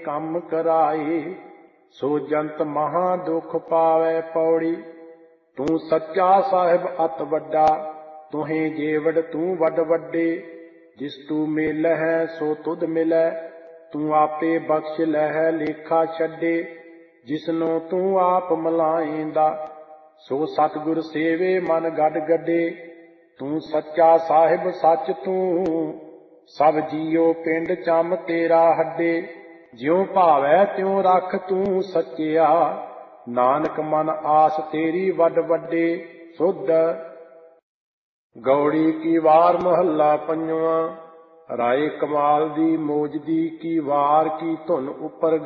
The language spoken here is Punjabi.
ਕੰਮ ਕਰਾਏ। ਸੋ ਜੰਤ ਮਹਾ ਦੁਖ ਪਾਵੈ ਪੌੜੀ। ਤੂੰ ਸੱਚਾ ਸਾਹਿਬ ਅਤ ਵੱਡਾ, ਤੁਹੇ ਜੇਵੜ ਤੂੰ ਵੱਡ ਵੱਡੇ। ਜਿਸ ਤੂੰ ਮੇਲਹਿ ਸੋ ਤੁਧ ਮਿਲੈ, ਤੂੰ ਆਪੇ ਬਖਸ਼ ਲੈਹਿ ਲੇਖਾ ਛੱਡੇ। ਜਿਸਨੂੰ ਤੂੰ ਆਪ ਮਲਾਏਂਦਾ, ਸੋ ਸਤਿਗੁਰ ਸੇਵੇ ਮਨ ਗੱਡ ਗੱਡੇ। ਤੂੰ ਸੱਚਾ ਸਾਹਿਬ ਸੱਚ ਤੂੰ, ਸਭ ਜੀਉ ਪਿੰਡ ਚੰਮ ਤੇਰਾ ਹੱਡੇ। ਜਿਉ ਭਾਵੈ ਤਿਉ ਰਖ ਤੂੰ ਸੱਚਿਆ, ਨਾਨਕ ਮਨ ਆਸ ਤੇਰੀ ਵੱਡ ਵੱਡੇ। ਸੁਧ ਗੌੜੀ ਕੀ ਵਾਰ ਮਹੱਲਾ ਪੰਜਵਾਂ। ਰਾਏ ਕਮਾਲ ਦੀ ਮੋਜਦੀ ਕੀ ਵਾਰ ਕੀ ਧੁਨ ਉੱਪਰ